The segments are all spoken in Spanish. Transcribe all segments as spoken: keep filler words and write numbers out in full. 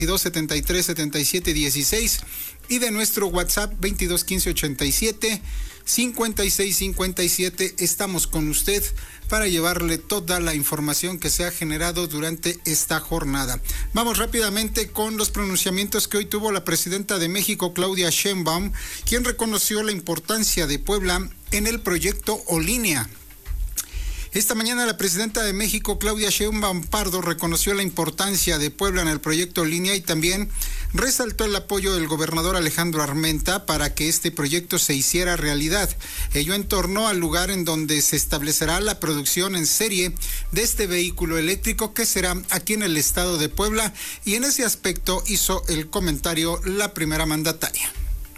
veintidós setenta y tres setenta y siete dieciséis y de nuestro WhatsApp veintidós quince ochenta y siete cincuenta y seis cincuenta y siete. Estamos con usted para llevarle toda la información que se ha generado durante esta jornada. Vamos rápidamente con los pronunciamientos que hoy tuvo la presidenta de México, Claudia Sheinbaum, quien reconoció la importancia de Puebla en el proyecto O-Línea. Esta mañana la presidenta de México, Claudia Sheinbaum Pardo, reconoció la importancia de Puebla en el proyecto Línea y también resaltó el apoyo del gobernador Alejandro Armenta para que este proyecto se hiciera realidad. Ello en torno al lugar en donde se establecerá la producción en serie de este vehículo eléctrico que será aquí en el estado de Puebla, y en ese aspecto hizo el comentario la primera mandataria.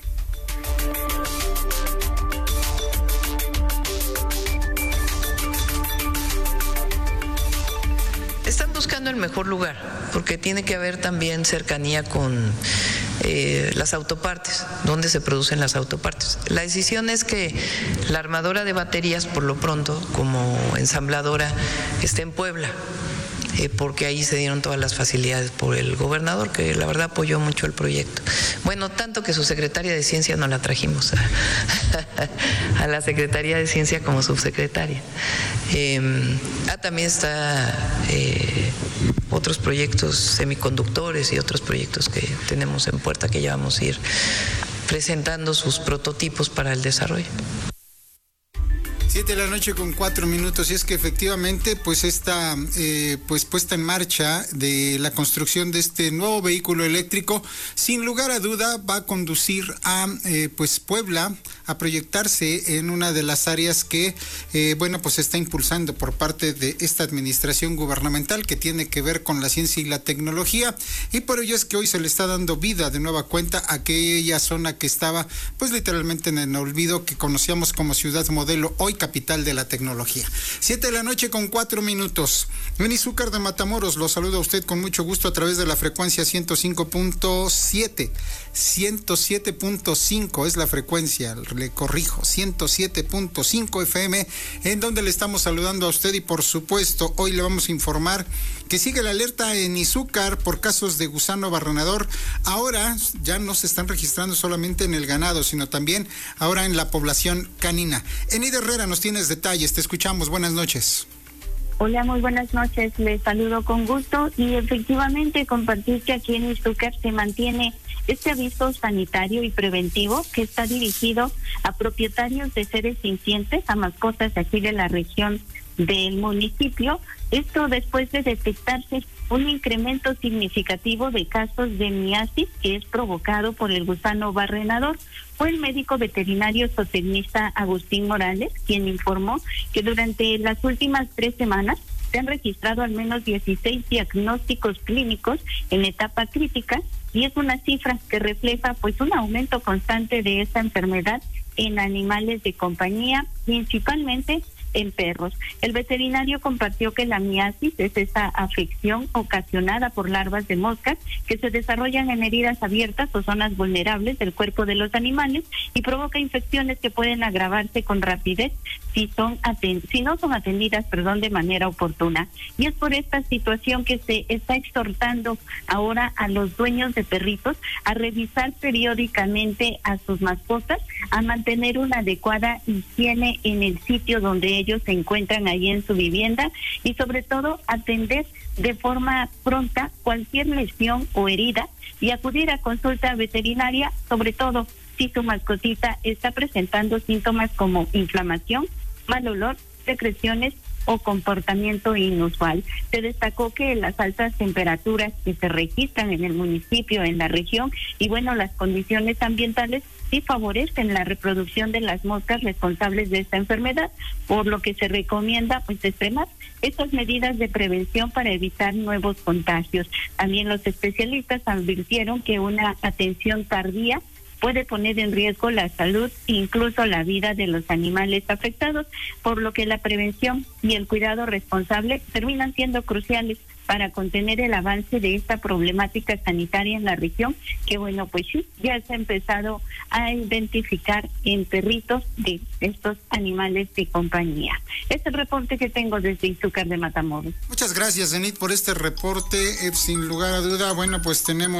Están buscando el mejor lugar, porque tiene que haber también cercanía con eh, las autopartes, donde se producen las autopartes. La decisión es que la armadora de baterías, por lo pronto, como ensambladora, esté en Puebla, eh, porque ahí se dieron todas las facilidades por el gobernador, que la verdad apoyó mucho el proyecto. Bueno, tanto que su secretaria de Ciencia no la trajimos a, a la Secretaría de Ciencia como subsecretaria. Eh, ah, también está eh, otros proyectos semiconductores y otros proyectos que tenemos en puerta que ya vamos a ir presentando sus prototipos para el desarrollo. Siete de la noche con cuatro minutos, y es que efectivamente pues esta eh, pues puesta en marcha de la construcción de este nuevo vehículo eléctrico sin lugar a duda va a conducir a eh, pues Puebla a proyectarse en una de las áreas que eh, bueno pues se está impulsando por parte de esta administración gubernamental, que tiene que ver con la ciencia y la tecnología, y por ello es que hoy se le está dando vida de nueva cuenta a aquella zona que estaba pues literalmente en el olvido, que conocíamos como Ciudad Modelo, hoy capital de la tecnología. Siete de la noche con cuatro minutos. En Izúcar de Matamoros, lo saluda a usted con mucho gusto a través de la frecuencia ciento cinco punto siete. ciento siete punto cinco es la frecuencia, le corrijo, ciento siete punto cinco F M, en donde le estamos saludando a usted, y por supuesto hoy le vamos a informar que sigue la alerta en Izúcar por casos de gusano barrenador. Ahora ya no se están registrando solamente en el ganado, sino también ahora en la población canina. Enid Herrera, nos tienes detalles, te escuchamos, buenas noches. Hola, muy buenas noches, les saludo con gusto, y efectivamente compartir que aquí en Izúcar se mantiene este aviso sanitario y preventivo que está dirigido a propietarios de seres sintientes, a mascotas de aquí de la región del municipio. Esto después de detectarse un incremento significativo de casos de miasis que es provocado por el gusano barrenador. Fue el médico veterinario zootecnista Agustín Morales quien informó que durante las últimas tres semanas se han registrado al menos dieciséis diagnósticos clínicos en etapa crítica, y es una cifra que refleja pues un aumento constante de esta enfermedad en animales de compañía, principalmente en perros. El veterinario compartió que la miasis es esa afección ocasionada por larvas de moscas que se desarrollan en heridas abiertas o zonas vulnerables del cuerpo de los animales y provoca infecciones que pueden agravarse con rapidez si son atend- si no son atendidas, perdón, de manera oportuna. Y es por esta situación que se está exhortando ahora a los dueños de perritos a revisar periódicamente a sus mascotas, a mantener una adecuada higiene en el sitio donde ellos se encuentran ahí en su vivienda, y sobre todo atender de forma pronta cualquier lesión o herida y acudir a consulta veterinaria, sobre todo si su mascotita está presentando síntomas como inflamación, mal olor, secreciones o comportamiento inusual. Se destacó que las altas temperaturas que se registran en el municipio, en la región, y bueno, las condiciones ambientales sí favorecen la reproducción de las moscas responsables de esta enfermedad, por lo que se recomienda pues extremar estas medidas de prevención para evitar nuevos contagios. También los especialistas advirtieron que una atención tardía puede poner en riesgo la salud e incluso la vida de los animales afectados, por lo que la prevención y el cuidado responsable terminan siendo cruciales para contener el avance de esta problemática sanitaria en la región, que bueno, pues sí, ya se ha empezado a identificar en perritos de estos animales de compañía. Este es el reporte que tengo desde Izúcar de Matamoros. Muchas gracias, Enid, por este reporte. Eh, sin lugar a duda, bueno, pues tenemos